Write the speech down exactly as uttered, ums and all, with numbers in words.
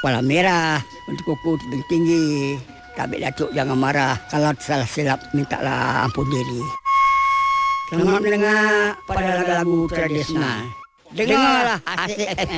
kepala merah, untuk kuku tebing tinggi. Tabik Datuk jangan marah, kalau salah silap mintalah ampun diri. Selamat mendengar pada lagu-lagu tradisional. Dengarlah asik.